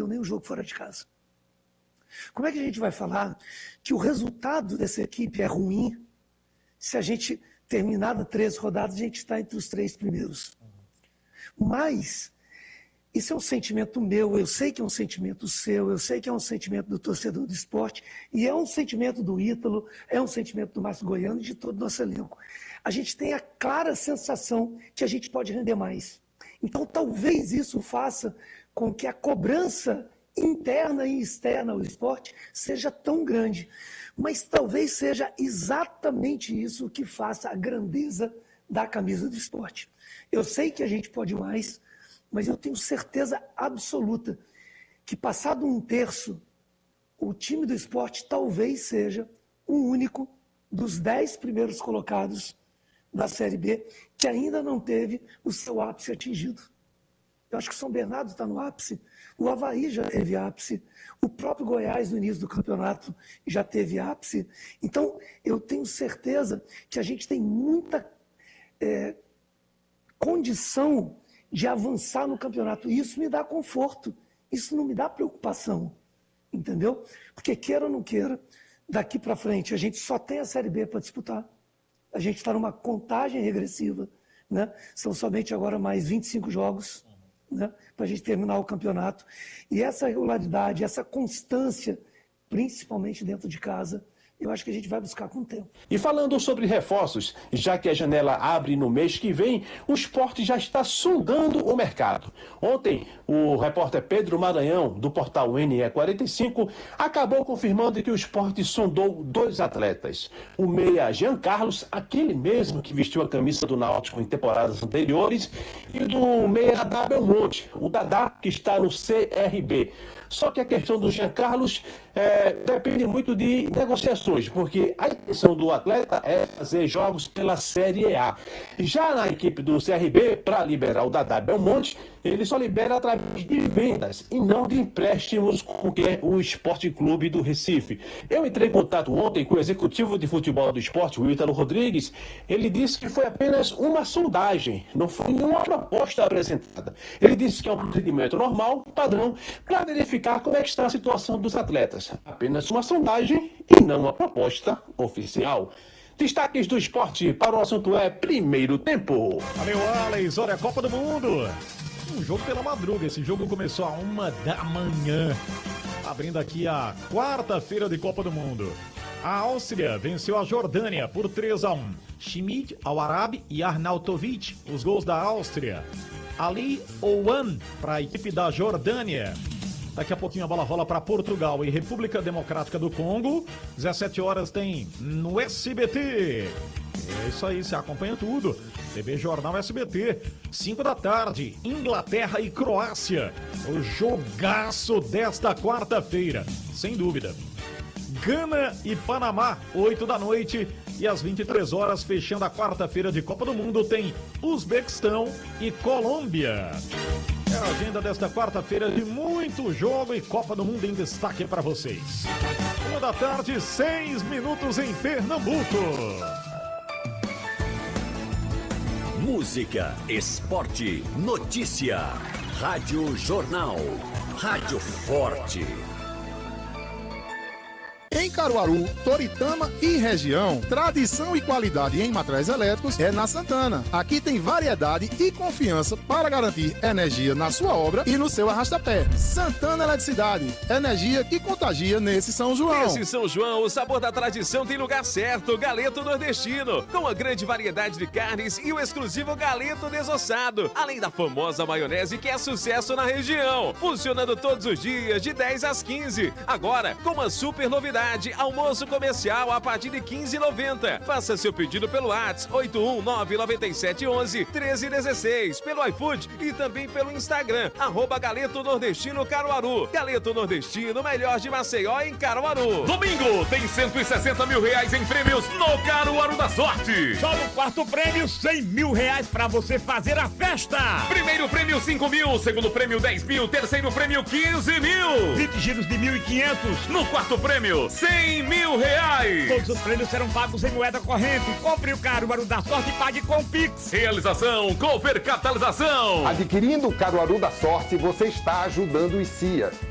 perdeu nenhum jogo fora de casa. Como é que a gente vai falar que o resultado dessa equipe é ruim se a gente, terminada 13 rodadas, a gente está entre os 3 primeiros? Mas isso é um sentimento meu, eu sei que é um sentimento seu, eu sei que é um sentimento do torcedor do esporte, e é um sentimento do Ítalo, é um sentimento do Márcio Goiano e de todo o nosso elenco. A gente tem a clara sensação que a gente pode render mais. Então, talvez isso faça com que a cobrança interna e externa ao esporte seja tão grande. Mas talvez seja exatamente isso que faça a grandeza da camisa do esporte. Eu sei que a gente pode mais, mas eu tenho certeza absoluta que, passado 1/3, o time do esporte talvez seja o único dos 10 primeiros colocados da Série B que ainda não teve o seu ápice atingido. Eu acho que o São Bernardo está no ápice, o Avaí já teve ápice, o próprio Goiás, no início do campeonato, já teve ápice. Então, eu tenho certeza que a gente tem muita condição de avançar no campeonato. E isso me dá conforto, isso não me dá preocupação, entendeu? Porque queira ou não queira, daqui para frente a gente só tem a Série B para disputar. A gente está numa contagem regressiva, né? São somente agora mais 25 jogos, né, para a gente terminar o campeonato. E essa regularidade, essa constância, principalmente dentro de casa, eu acho que a gente vai buscar com o tempo. E falando sobre reforços, já que a janela abre no mês que vem, o Sport já está sondando o mercado. Ontem, o repórter Pedro Maranhão, do portal NE45, acabou confirmando que o Sport sondou 2 atletas. O meia Jean Carlos, aquele mesmo que vestiu a camisa do Náutico em temporadas anteriores, e do meia Dadá Belmonte, o Dadá, que está no CRB. Só que a questão do Jean Carlos depende muito de negociações, porque a intenção do atleta é fazer jogos pela Série A. Já na equipe do CRB, para liberar o Dadá Belmonte, ele só libera através de vendas e não de empréstimos, com que é o Esporte Clube do Recife. Eu entrei em contato ontem com o executivo de futebol do esporte, o Ítalo Rodrigues. Ele disse que foi apenas uma sondagem, não foi nenhuma proposta apresentada. Ele disse que é um procedimento normal, padrão, para verificar como é que está a situação dos atletas. Apenas uma sondagem e não uma proposta oficial. Destaques do esporte para o assunto primeiro tempo. Valeu, Alex. Olha, a Copa do Mundo. Um jogo pela madruga. Esse jogo começou às 1h, abrindo aqui a quarta-feira de Copa do Mundo. A Áustria venceu a Jordânia por 3-1. Schmid, Al-Arabi e Arnautovic, os gols da Áustria. Ali Ouan para a equipe da Jordânia. Daqui a pouquinho a bola rola para Portugal e República Democrática do Congo. 17 horas tem no SBT. É isso aí, você acompanha tudo. TV Jornal SBT. 5 da tarde, Inglaterra e Croácia. O jogaço desta quarta-feira, sem dúvida. Gana e Panamá, 8 da noite. E às 23 horas, fechando a quarta-feira de Copa do Mundo, tem Uzbequistão e Colômbia. É a agenda desta quarta-feira de muito jogo e Copa do Mundo em destaque para vocês. 1 da tarde, 6 minutos em Pernambuco. Música, esporte, notícia. Rádio Jornal. Rádio Forte. Em Caruaru, Toritama e região, tradição e qualidade em materiais elétricos é na Santana. Aqui tem variedade e confiança para garantir energia na sua obra e no seu arrastapé. Santana Eletricidade, energia que contagia nesse São João. Nesse São João, o sabor da tradição tem lugar certo, Galeto Nordestino, com a grande variedade de carnes e o exclusivo galeto desossado, além da famosa maionese que é sucesso na região, funcionando todos os dias de 10 às 15. Agora, com uma super novidade, almoço comercial a partir de R$ 15,90. Faça seu pedido pelo WhatsApp 81997111316, pelo iFood e também pelo Instagram, @Galeto Nordestino Caruaru. Galeto Nordestino, melhor de Maceió em Caruaru. Domingo tem R$160 mil em prêmios no Caruaru da Sorte. Só no quarto prêmio, R$100 mil pra você fazer a festa. Primeiro prêmio 5 mil, segundo prêmio 10 mil, terceiro prêmio 15 mil. 20 giros de 1.500. No quarto prêmio, R$100 mil. Todos os prêmios serão pagos em moeda corrente. Compre o Caruaru da Sorte e pague com Pix. Realização Cooper Catalisação. Adquirindo o Caruaru da Sorte, você está ajudando o ICIA.